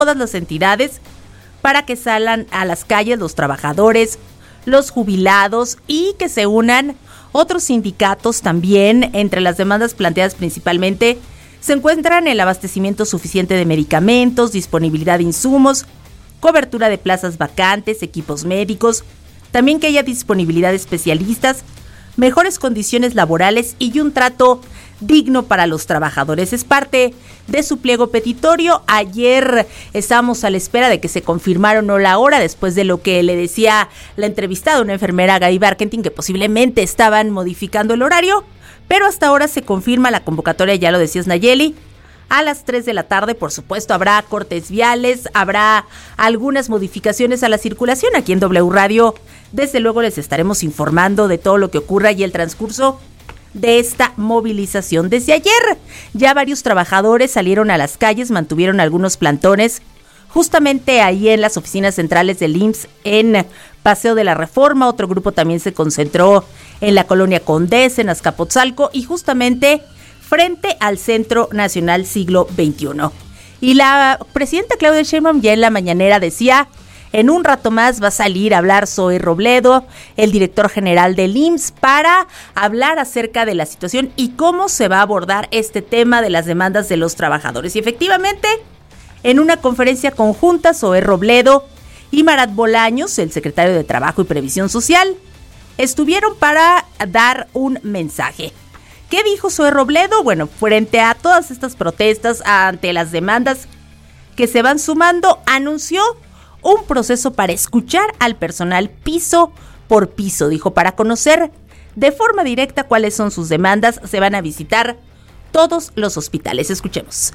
todas las entidades para que salgan a las calles los trabajadores, los jubilados y que se unan otros sindicatos también. Entre las demandas planteadas principalmente se encuentran el abastecimiento suficiente de medicamentos, disponibilidad de insumos, cobertura de plazas vacantes, equipos médicos, también que haya disponibilidad de especialistas, mejores condiciones laborales y un trato digno para los trabajadores. Es parte de su pliego petitorio. Ayer estábamos a la espera de que se confirmara o no la hora, después de lo que le decía la entrevistada, una enfermera, Gaby Barkentin, que posiblemente estaban modificando el horario, pero hasta ahora se confirma la convocatoria, ya lo decías, Nayeli, a las 3 de la tarde. Por supuesto, habrá cortes viales, habrá algunas modificaciones a la circulación. Aquí en W Radio, desde luego, les estaremos informando de todo lo que ocurra y el transcurso de esta movilización. Desde ayer, ya varios trabajadores salieron a las calles, mantuvieron algunos plantones, justamente ahí en las oficinas centrales del IMSS, en Paseo de la Reforma. Otro grupo también se concentró en la Colonia Condesa, en Azcapotzalco, y justamente frente al Centro Nacional Siglo XXI. Y la presidenta Claudia Sheinbaum ya en la mañanera decía: en un rato más va a salir a hablar Zoe Robledo, el director general del IMSS, para hablar acerca de la situación y cómo se va a abordar este tema de las demandas de los trabajadores. Y efectivamente, en una conferencia conjunta, Zoe Robledo y Marat Bolaños, el secretario de Trabajo y Previsión Social, estuvieron para dar un mensaje. ¿Qué dijo Zoe Robledo? Bueno, frente a todas estas protestas, ante las demandas que se van sumando, anunció un proceso para escuchar al personal piso por piso. Dijo, para conocer de forma directa cuáles son sus demandas, se van a visitar todos los hospitales. Escuchemos.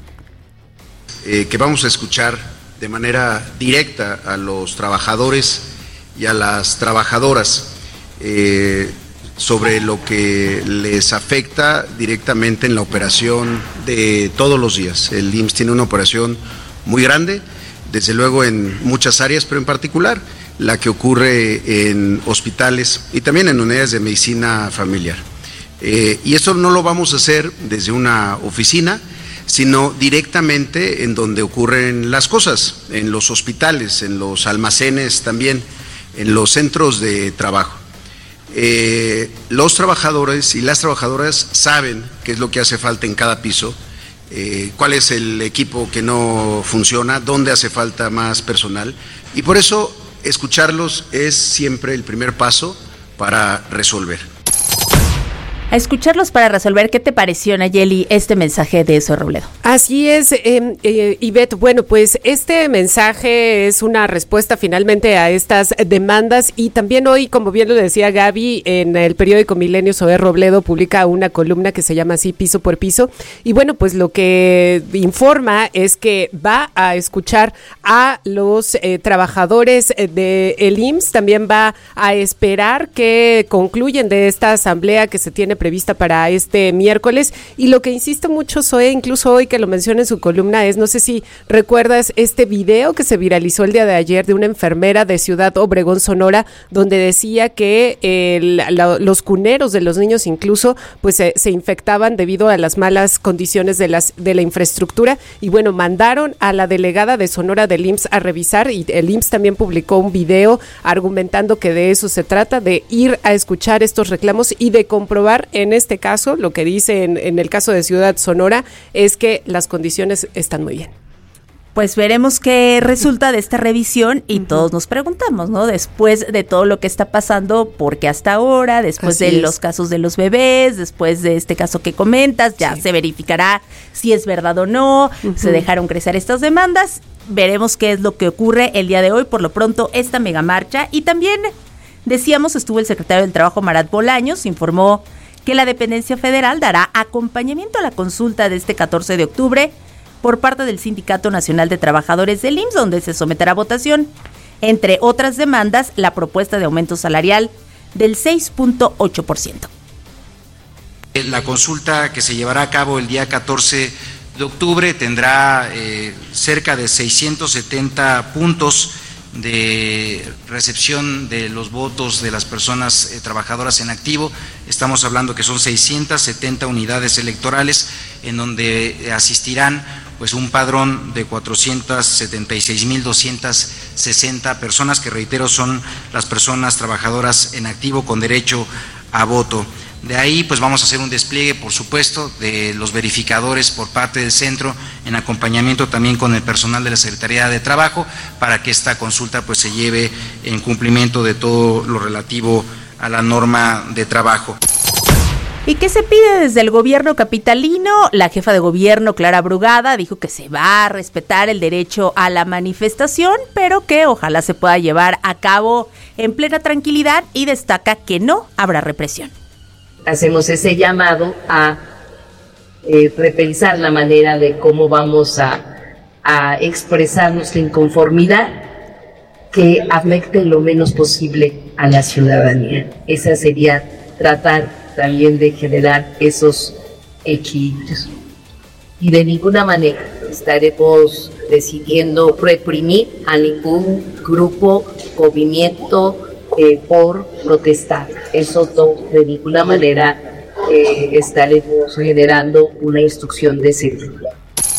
Que vamos a escuchar de manera directa a los trabajadores y a las trabajadoras sobre lo que les afecta directamente en la operación de todos los días. El IMSS tiene una operación muy grande, desde luego en muchas áreas, pero en particular la que ocurre en hospitales y también en unidades de medicina familiar. Y eso no lo vamos a hacer desde una oficina, sino directamente en donde ocurren las cosas, en los hospitales, en los almacenes también, en los centros de trabajo. Los trabajadores y las trabajadoras saben qué es lo que hace falta en cada piso, cuál es el equipo que no funciona, dónde hace falta más personal, y por eso escucharlos es siempre el primer paso para resolver. A escucharlos para resolver. ¿Qué te pareció, Nayeli, este mensaje de Zoe Robledo? Así es, Ivette. Bueno, pues este mensaje es una respuesta finalmente a estas demandas, y también hoy, como bien lo decía Gaby, en el periódico Milenio, Zoe Robledo publica una columna que se llama así, Piso por Piso, y bueno, pues lo que informa es que va a escuchar a los trabajadores del IMSS, también va a esperar que concluyen de esta asamblea que se tiene prevista para este miércoles. Y lo que insiste mucho Zoe, incluso hoy que lo menciona en su columna, es, no sé si recuerdas este video que se viralizó el día de ayer de una enfermera de Ciudad Obregón, Sonora, donde decía que los cuneros de los niños incluso pues se infectaban debido a las malas condiciones de la infraestructura, y bueno, mandaron a la delegada de Sonora del IMSS a revisar, y el IMSS también publicó un video argumentando que de eso se trata, de ir a escuchar estos reclamos y de comprobar. En este caso, lo que dice en el caso de Ciudad Sonora es que las condiciones están muy bien. Pues veremos qué resulta de esta revisión, y todos nos preguntamos, ¿no? Después de todo lo que está pasando, porque hasta ahora, después de los casos de los bebés, después de este caso que comentas, ya se verificará si es verdad o no, se dejaron crecer estas demandas. Veremos qué es lo que ocurre el día de hoy. Por lo pronto, esta megamarcha, y también decíamos, estuvo el secretario del Trabajo, Marat Bolaños, informó que la dependencia federal dará acompañamiento a la consulta de este 14 de octubre por parte del Sindicato Nacional de Trabajadores del IMSS, donde se someterá a votación, entre otras demandas, la propuesta de aumento salarial del 6.8%. La consulta que se llevará a cabo el día 14 de octubre tendrá cerca de 670 puntos de recepción de los votos de las personas trabajadoras en activo. Estamos hablando que son 670 unidades electorales en donde asistirán pues un padrón de 476.260 personas, que reitero son las personas trabajadoras en activo con derecho a voto. De ahí pues vamos a hacer un despliegue, por supuesto, de los verificadores por parte del centro, en acompañamiento también con el personal de la Secretaría de Trabajo, para que esta consulta pues se lleve en cumplimiento de todo lo relativo a la norma de trabajo. ¿Y qué se pide desde el gobierno capitalino? La jefa de gobierno, Clara Brugada, dijo que se va a respetar el derecho a la manifestación, pero que ojalá se pueda llevar a cabo en plena tranquilidad, y destaca que no habrá represión. Hacemos ese llamado a repensar la manera de cómo vamos a expresar nuestra inconformidad, que afecte lo menos posible a la ciudadanía. Esa sería tratar también de generar esos equilibrios. Y de ninguna manera estaremos decidiendo reprimir a ningún grupo, movimiento, por protestar. Eso no, de ninguna manera estaremos generando una instrucción de seguridad.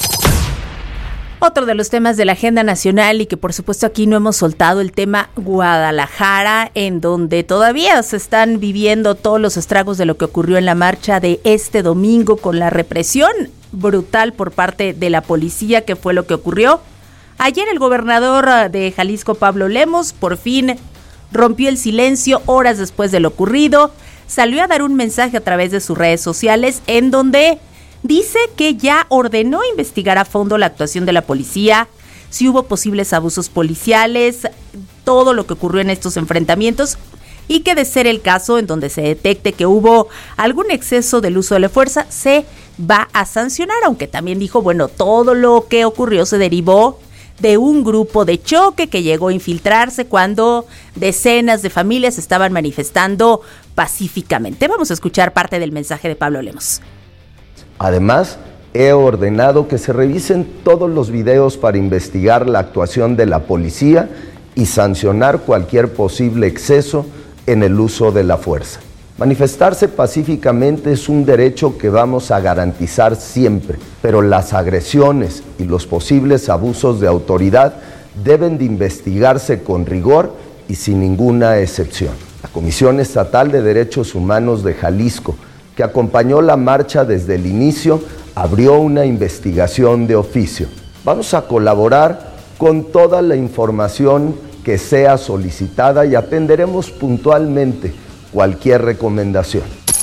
Otro de los temas de la agenda nacional, y que por supuesto aquí no hemos soltado, el tema Guadalajara, en donde todavía se están viviendo todos los estragos de lo que ocurrió en la marcha de este domingo, con la represión brutal por parte de la policía, que fue lo que ocurrió. Ayer el gobernador de Jalisco, Pablo Lemos, por fin rompió el silencio horas después de lo ocurrido. Salió a dar un mensaje a través de sus redes sociales en donde dice que ya ordenó investigar a fondo la actuación de la policía, si hubo posibles abusos policiales, todo lo que ocurrió en estos enfrentamientos, y que de ser el caso en donde se detecte que hubo algún exceso del uso de la fuerza, se va a sancionar, aunque también dijo, bueno, todo lo que ocurrió se derivó de un grupo de choque que llegó a infiltrarse cuando decenas de familias estaban manifestando pacíficamente. Vamos a escuchar parte del mensaje de Pablo Lemos. Además, he ordenado que se revisen todos los videos para investigar la actuación de la policía y sancionar cualquier posible exceso en el uso de la fuerza. Manifestarse pacíficamente es un derecho que vamos a garantizar siempre, pero las agresiones y los posibles abusos de autoridad deben de investigarse con rigor y sin ninguna excepción. La Comisión Estatal de Derechos Humanos de Jalisco, que acompañó la marcha desde el inicio, abrió una investigación de oficio. Vamos a colaborar con toda la información que sea solicitada y atenderemos puntualmente cualquier recomendación.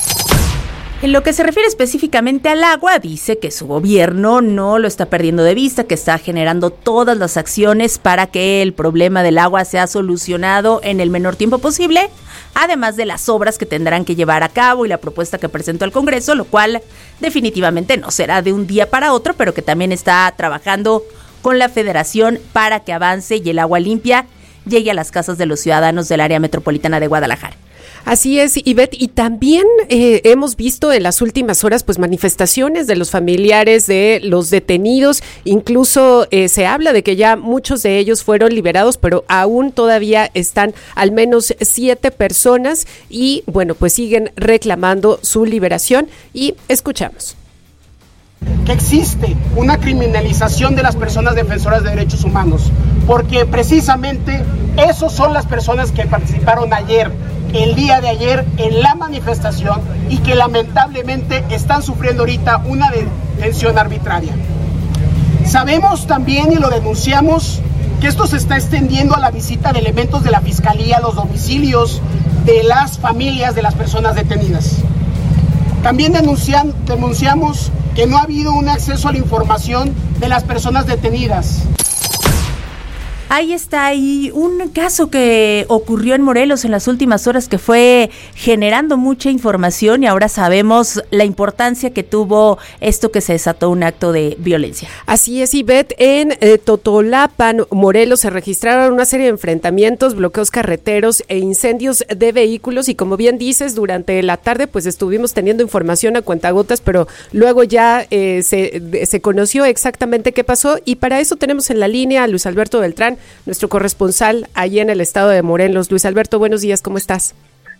En lo que se refiere específicamente al agua, dice que su gobierno no lo está perdiendo de vista, que está generando todas las acciones para que el problema del agua sea solucionado en el menor tiempo posible, además de las obras que tendrán que llevar a cabo y la propuesta que presentó al Congreso, lo cual definitivamente no será de un día para otro, pero que también está trabajando con la Federación para que avance y el agua limpia llegue a las casas de los ciudadanos del área metropolitana de Guadalajara. Así es, Ivette, y también hemos visto en las últimas horas pues manifestaciones de los familiares de los detenidos, incluso se habla de que ya muchos de ellos fueron liberados, pero aún todavía están al menos 7 personas y bueno, pues siguen reclamando su liberación y escuchamos. Que existe una criminalización de las personas defensoras de derechos humanos, porque precisamente esos son las personas que participaron ayer, el día de ayer, en la manifestación y que lamentablemente están sufriendo ahorita una detención arbitraria. Sabemos también y lo denunciamos que esto se está extendiendo a la visita de elementos de la Fiscalía a los domicilios de las familias de las personas detenidas. También denunciamos que no ha habido un acceso a la información de las personas detenidas. Ahí está, y un caso que ocurrió en Morelos en las últimas horas que fue generando mucha información y ahora sabemos la importancia que tuvo esto que se desató un acto de violencia. Así es, Ivette, en Totolapan, Morelos, se registraron una serie de enfrentamientos, bloqueos carreteros e incendios de vehículos y como bien dices, durante la tarde pues estuvimos teniendo información a cuentagotas, pero luego ya se conoció exactamente qué pasó y para eso tenemos en la línea a Luis Alberto Beltrán, nuestro corresponsal allí en el estado de Morelos. Luis Alberto, buenos días, ¿cómo estás?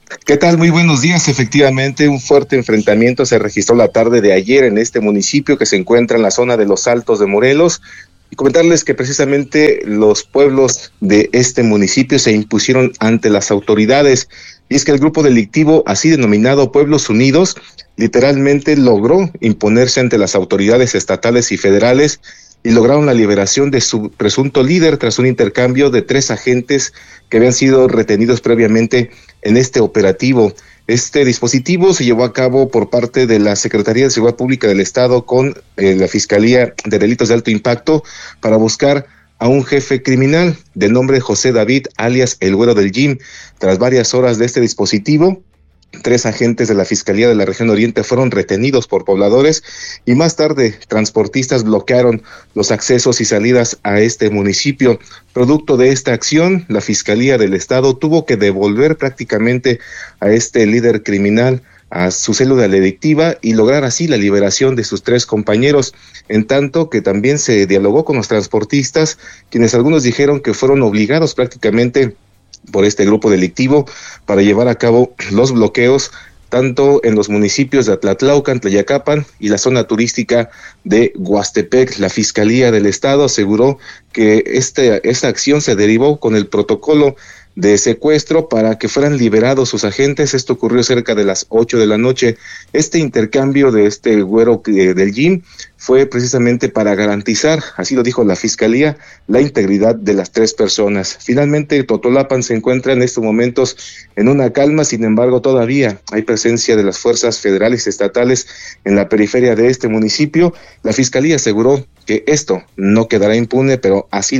¿Qué tal? Muy buenos días. Efectivamente, un fuerte enfrentamiento se registró la tarde de ayer en este municipio que se encuentra en la zona de Los Altos de Morelos. Y comentarles que precisamente los pueblos de este municipio se impusieron ante las autoridades. Y es que el grupo delictivo, así denominado Pueblos Unidos, literalmente logró imponerse ante las autoridades estatales y federales y lograron la liberación de su presunto líder tras un intercambio de 3 agentes que habían sido retenidos previamente en este operativo. Este dispositivo se llevó a cabo por parte de la Secretaría de Seguridad Pública del Estado con la Fiscalía de Delitos de Alto Impacto para buscar a un jefe criminal de nombre José David, alias El Güero del Gym. Tras varias horas de este dispositivo, 3 agentes de la Fiscalía de la Región Oriente fueron retenidos por pobladores y más tarde transportistas bloquearon los accesos y salidas a este municipio. Producto de esta acción, la Fiscalía del Estado tuvo que devolver prácticamente a este líder criminal a su célula delictiva y lograr así la liberación de sus 3 compañeros, en tanto que también se dialogó con los transportistas, quienes algunos dijeron que fueron obligados prácticamente por este grupo delictivo para llevar a cabo los bloqueos tanto en los municipios de Atlatlaucan, Tlayacapan y la zona turística de Huastepec. La Fiscalía del Estado aseguró que esta acción se derivó con el protocolo de secuestro para que fueran liberados sus agentes. Esto ocurrió cerca de las 8 de la noche. Este intercambio de este güero del gym fue precisamente para garantizar, así lo dijo la Fiscalía, la integridad de las 3 personas. Finalmente, Totolapan se encuentra en estos momentos en una calma, sin embargo, todavía hay presencia de las fuerzas federales y estatales en la periferia de este municipio. La Fiscalía aseguró que esto no quedará impune, pero así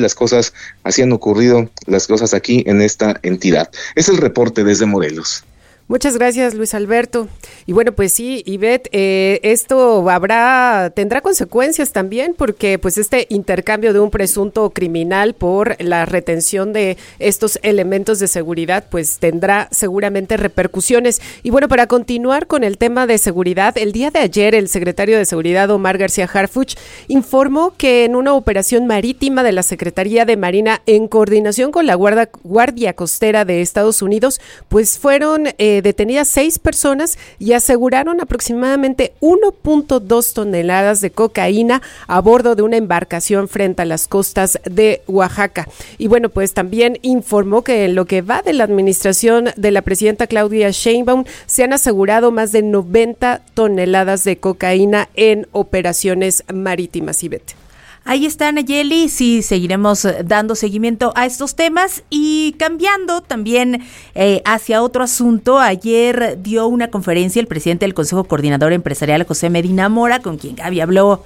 han ocurrido las cosas aquí en esta entidad. Es el reporte desde Morelos. Muchas gracias, Luis Alberto. Y bueno, pues sí, Ivette, esto tendrá consecuencias también, porque pues este intercambio de un presunto criminal por la retención de estos elementos de seguridad, pues tendrá seguramente repercusiones. Y bueno, para continuar con el tema de seguridad, el día de ayer el secretario de Seguridad, Omar García Harfuch, informó que en una operación marítima de la Secretaría de Marina, en coordinación con la Guardia Costera de Estados Unidos, pues fueron detenidas 6 personas y aseguraron aproximadamente 1.2 toneladas de cocaína a bordo de una embarcación frente a las costas de Oaxaca. Y bueno, pues también informó que en lo que va de la administración de la presidenta Claudia Sheinbaum se han asegurado más de 90 toneladas de cocaína en operaciones marítimas. Ivette. Ahí está, Nayeli, sí, seguiremos dando seguimiento a estos temas y cambiando también hacia otro asunto. Ayer dio una conferencia el presidente del Consejo Coordinador Empresarial, José Medina Mora, con quien Gaby habló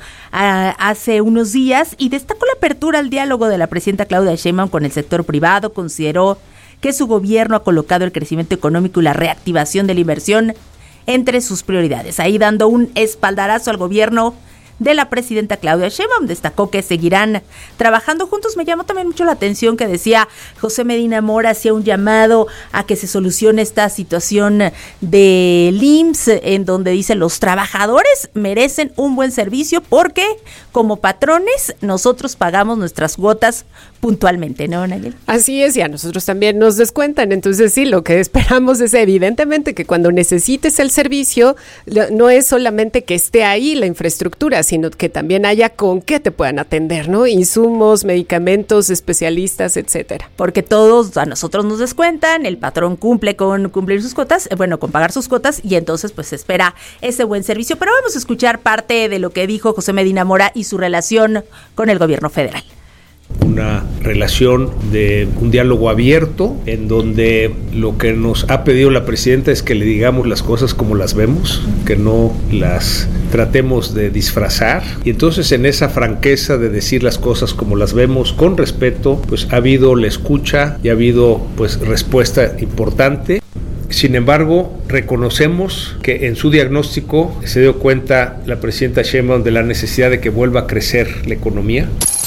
hace unos días, y destacó la apertura al diálogo de la presidenta Claudia Sheinbaum con el sector privado. Consideró que su gobierno ha colocado el crecimiento económico y la reactivación de la inversión entre sus prioridades. Ahí dando un espaldarazo al gobierno de la presidenta Claudia Sheinbaum, destacó que seguirán trabajando juntos. Me llamó también mucho la atención que decía José Medina Mora, hacía un llamado a que se solucione esta situación del IMSS, en donde dice los trabajadores merecen un buen servicio porque como patrones nosotros pagamos nuestras cuotas puntualmente, ¿no, Nayeli? Así es, y a nosotros también nos descuentan. Entonces sí, lo que esperamos es evidentemente que cuando necesites el servicio, no es solamente que esté ahí la infraestructura, sino que también haya con qué te puedan atender, ¿no? Insumos, medicamentos, especialistas, etcétera. Porque todos a nosotros nos descuentan, el patrón cumple con cumplir sus cuotas, con pagar sus cuotas, y entonces pues se espera ese buen servicio. Pero vamos a escuchar parte de lo que dijo José Medina Mora y su relación con el gobierno federal. Una relación de un diálogo abierto en donde lo que nos ha pedido la presidenta es que le digamos las cosas como las vemos, que no las tratemos de disfrazar, y entonces en esa franqueza de decir las cosas como las vemos con respeto, pues ha habido la escucha y ha habido pues respuesta importante. Sin embargo, reconocemos que en su diagnóstico se dio cuenta la presidenta Sheinbaum de la necesidad de que vuelva a crecer la economía.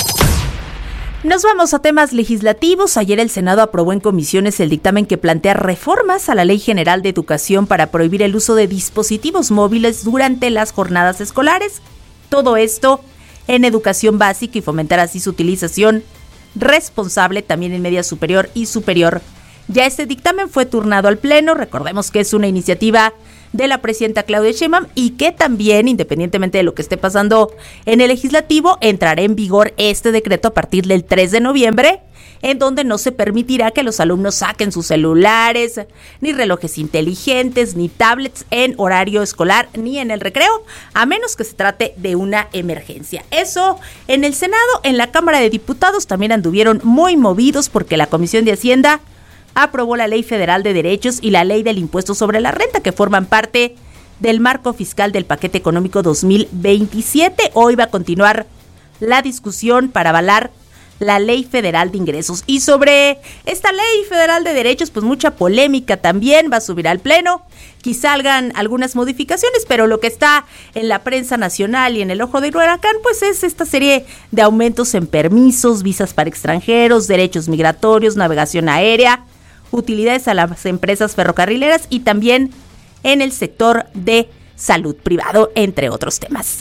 Nos vamos a temas legislativos. Ayer el Senado aprobó en comisiones el dictamen que plantea reformas a la Ley General de Educación para prohibir el uso de dispositivos móviles durante las jornadas escolares. Todo esto en educación básica y fomentar así su utilización responsable también en media superior y superior Ya este dictamen fue turnado al Pleno, recordemos que es una iniciativa de la presidenta Claudia Sheinbaum y que también, independientemente de lo que esté pasando en el legislativo, entrará en vigor este decreto a partir del 3 de noviembre, en donde no se permitirá que los alumnos saquen sus celulares, ni relojes inteligentes, ni tablets en horario escolar, ni en el recreo, a menos que se trate de una emergencia. Eso en el Senado. En la Cámara de Diputados también anduvieron muy movidos porque la Comisión de Hacienda aprobó la Ley Federal de Derechos y la Ley del Impuesto sobre la Renta, que forman parte del marco fiscal del paquete económico 2027. Hoy va a continuar la discusión para avalar la Ley Federal de Ingresos. Y sobre esta Ley Federal de Derechos, pues mucha polémica también, va a subir al Pleno, quizá salgan algunas modificaciones, pero lo que está en la prensa nacional y en el ojo del huracán, pues es esta serie de aumentos en permisos, visas para extranjeros, derechos migratorios, navegación aérea, utilidades a las empresas ferrocarrileras y también en el sector de salud privado, entre otros temas.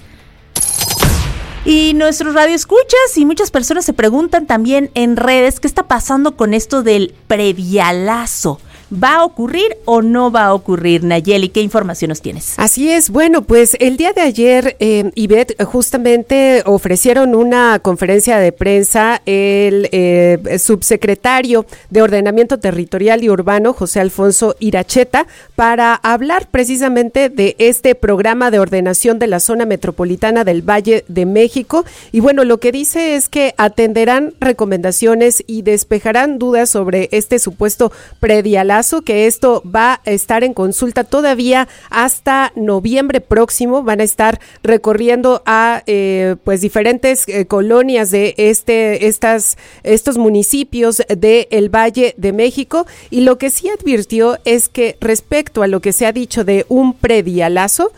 Y nuestros radioescuchas y muchas personas se preguntan también en redes qué está pasando con esto del predialazo. ¿Va a ocurrir o no va a ocurrir, Nayeli? ¿Qué información nos tienes? Así es, bueno, pues el día de ayer, Ivette, justamente ofrecieron una conferencia de prensa el subsecretario de Ordenamiento Territorial y Urbano, José Alfonso Iracheta, para hablar precisamente de este programa de ordenación de la zona metropolitana del Valle de México. Y bueno, lo que dice es que atenderán recomendaciones y despejarán dudas sobre este supuesto predialazo, que esto va a estar en consulta todavía hasta noviembre próximo. Van a estar recorriendo a pues diferentes colonias de estos municipios del Valle de México, y lo que sí advirtió es que respecto a lo que se ha dicho de un predialazo,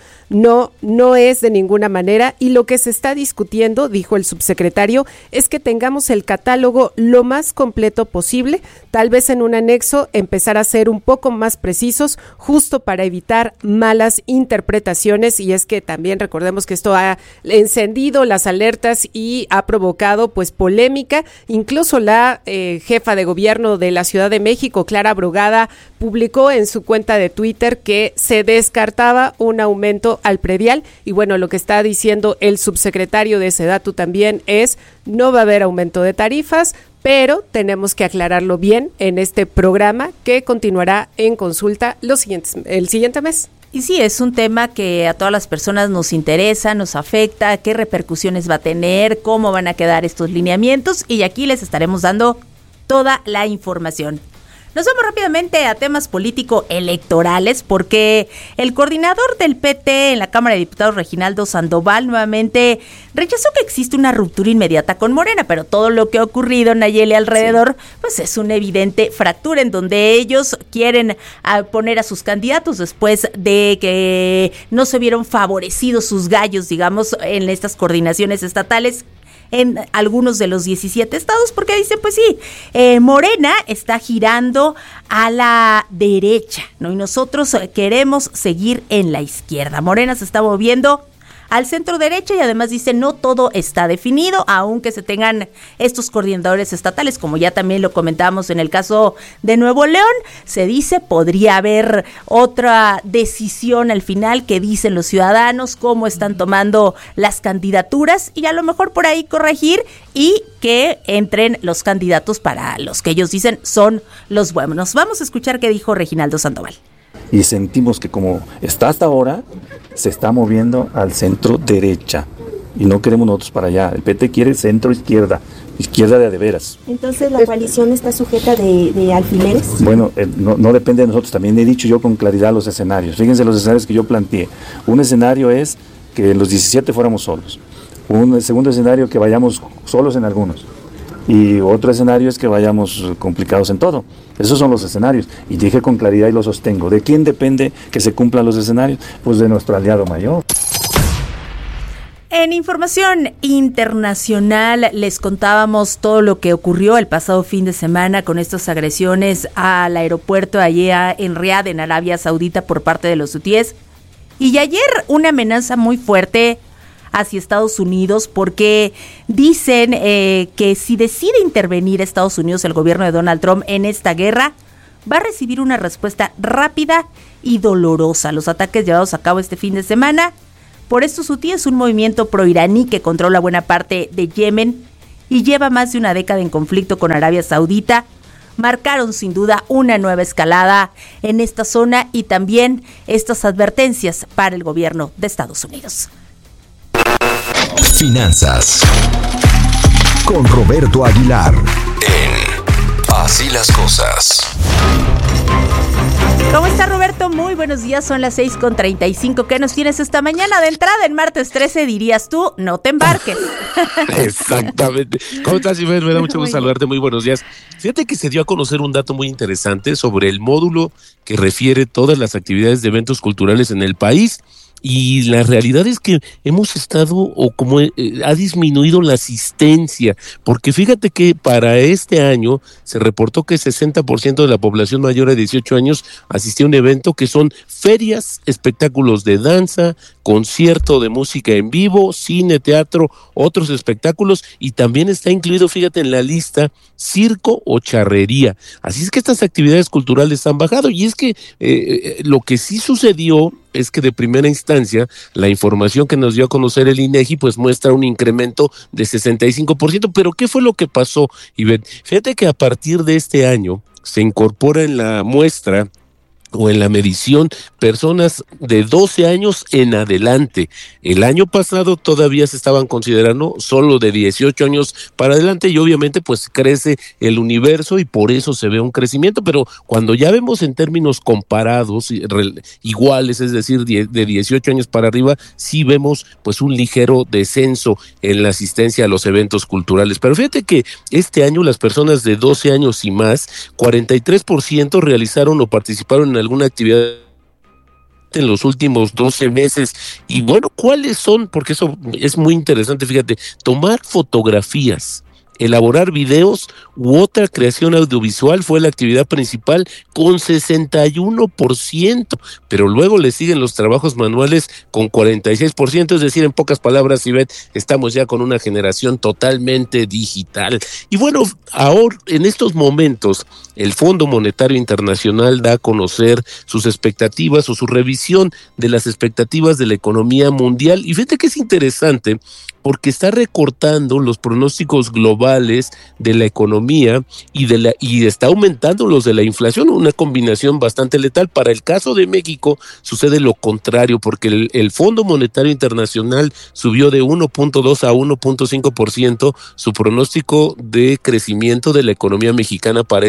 no es de ninguna manera, y lo que se está discutiendo, dijo el subsecretario, es que tengamos el catálogo lo más completo posible, tal vez en un anexo empezar a ser un poco más precisos, justo para evitar malas interpretaciones. Y es que también recordemos que esto ha encendido las alertas y ha provocado pues polémica. Incluso la jefa de gobierno de la Ciudad de México, Clara Brugada, publicó en su cuenta de Twitter que se descartaba un aumento al predial. Y bueno, lo que está diciendo el subsecretario de Sedatu también es: no va a haber aumento de tarifas, pero tenemos que aclararlo bien en este programa que continuará en consulta el siguiente mes. Y sí, es un tema que a todas las personas nos interesa, nos afecta, qué repercusiones va a tener, cómo van a quedar estos lineamientos, y aquí les estaremos dando toda la información. Nos vamos rápidamente a temas político-electorales, porque el coordinador del PT en la Cámara de Diputados, Reginaldo Sandoval, nuevamente rechazó que existe una ruptura inmediata con Morena, pero todo lo que ha ocurrido, Nayeli, alrededor, pues es una evidente fractura en donde ellos quieren poner a sus candidatos después de que no se vieron favorecidos sus gallos, digamos, en estas coordinaciones estatales en algunos de los 17 estados, porque dicen, pues sí, Morena está girando a la derecha, ¿no? Y nosotros queremos seguir en la izquierda. Morena se está moviendo al centro derecha y además dice, no todo está definido, aunque se tengan estos coordinadores estatales, como ya también lo comentábamos en el caso de Nuevo León. Se dice, podría haber otra decisión al final, que dicen los ciudadanos, cómo están tomando las candidaturas, y a lo mejor por ahí corregir y que entren los candidatos para los que ellos dicen son los buenos. Vamos a escuchar qué dijo Reginaldo Sandoval. Y sentimos que como está hasta ahora, se está moviendo al centro derecha y no queremos nosotros para allá. El PT quiere centro izquierda, izquierda de veras. Entonces, ¿la coalición está sujeta de alfileres? Bueno, no depende de nosotros. También he dicho yo con claridad los escenarios. Fíjense los escenarios que yo planteé. Un escenario es que en los 17 fuéramos solos. Un segundo escenario, que vayamos solos en algunos. Y otro escenario es que vayamos complicados en todo. Esos son los escenarios. Y dije con claridad y lo sostengo. ¿De quién depende que se cumplan los escenarios? Pues de nuestro aliado mayor. En información internacional les contábamos todo lo que ocurrió el pasado fin de semana con estas agresiones al aeropuerto allá en Riad, en Arabia Saudita, por parte de los hutíes. Y ayer una amenaza muy fuerte hacia Estados Unidos, porque dicen que si decide intervenir Estados Unidos, el gobierno de Donald Trump, en esta guerra, va a recibir una respuesta rápida y dolorosa a los ataques llevados a cabo este fin de semana por estos hutíes, un movimiento proiraní que controla buena parte de Yemen y lleva más de una década en conflicto con Arabia Saudita. Marcaron sin duda una nueva escalada en esta zona y también estas advertencias para el gobierno de Estados Unidos. Finanzas con Roberto Aguilar en Así las Cosas. ¿Cómo está, Roberto? Muy buenos días, son las 6:35. ¿Qué nos tienes esta mañana? De entrada, en martes 13 dirías tú, no te embarques. Exactamente. ¿Cómo estás, Iván? Me da mucho gusto saludarte, muy buenos días. Fíjate que se dio a conocer un dato muy interesante sobre el módulo que refiere todas las actividades de eventos culturales en el país. Y la realidad es que hemos estado, o como ha disminuido la asistencia, porque fíjate que para este año se reportó que 60% de la población mayor de 18 años asistió a un evento que son ferias, espectáculos de danza, concierto de música en vivo, cine, teatro, otros espectáculos, y también está incluido, fíjate, en la lista, circo o charrería. Así es que estas actividades culturales han bajado, y es que lo que sí sucedió es que de primera instancia la información que nos dio a conocer el INEGI pues muestra un incremento de 65%, pero ¿qué fue lo que pasó, Ivette? Fíjate que a partir de este año se incorpora en la muestra o en la medición personas de 12 años en adelante. El año pasado todavía se estaban considerando solo de 18 años para adelante y obviamente pues crece el universo y por eso se ve un crecimiento, pero cuando ya vemos en términos comparados iguales, es decir, de 18 años para arriba, sí vemos pues un ligero descenso en la asistencia a los eventos culturales. Pero fíjate que este año las personas de 12 años y más, 43% realizaron o participaron en alguna actividad en los últimos 12 meses. Y bueno, ¿cuáles son? Porque eso es muy interesante, fíjate, tomar fotografías, elaborar videos u otra creación audiovisual fue la actividad principal con 61%, pero luego le siguen los trabajos manuales con 46%, es decir, en pocas palabras, Ivette, estamos ya con una generación totalmente digital. Y bueno, ahora, en estos momentos, el Fondo Monetario Internacional da a conocer sus expectativas o su revisión de las expectativas de la economía mundial, y fíjate que es interesante porque está recortando los pronósticos globales de la economía y está aumentando los de la inflación, una combinación bastante letal. Para el caso de México sucede lo contrario, porque el Fondo Monetario Internacional subió de 1.2 a 1.5% su pronóstico de crecimiento de la economía mexicana para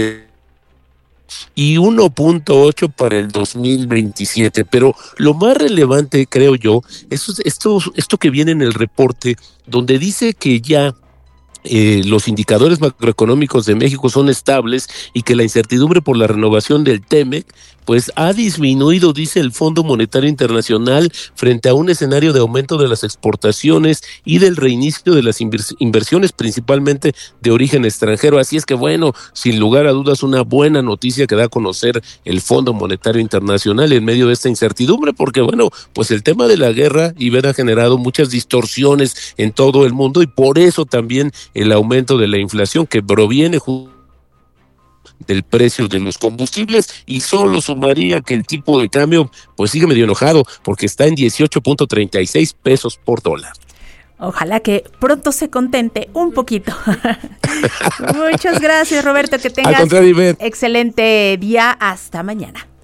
y 1.8 para el 2027, pero lo más relevante, creo yo, es esto que viene en el reporte, donde dice que ya los indicadores macroeconómicos de México son estables y que la incertidumbre por la renovación del TEMEC pues ha disminuido, dice el Fondo Monetario Internacional, frente a un escenario de aumento de las exportaciones y del reinicio de las inversiones, principalmente de origen extranjero. Así es que bueno, sin lugar a dudas, una buena noticia que da a conocer el Fondo Monetario Internacional en medio de esta incertidumbre, porque bueno, pues el tema de la guerra ha generado muchas distorsiones en todo el mundo y por eso también el aumento de la inflación que proviene del precio de los combustibles, y solo sumaría que el tipo de cambio pues sigue medio enojado porque está en 18.36 pesos por dólar. Ojalá que pronto se contente un poquito. Muchas gracias, Roberto, que tengas excelente día, hasta mañana.